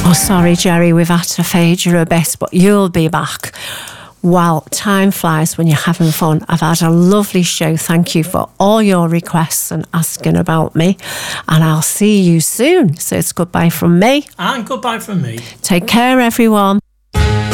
Oh, sorry, Jerry, we've had to fade you a bit, but you'll be back. Well, time flies when you're having fun. I've had a lovely show. Thank you for all your requests and asking about me. And I'll see you soon. So it's goodbye from me. And goodbye from me. Take care, everyone.